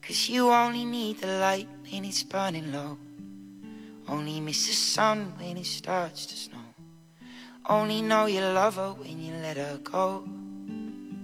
'Cause you only need the light when it's burning low. Only miss the sun when it starts to snow. Only know you love her when you let her go.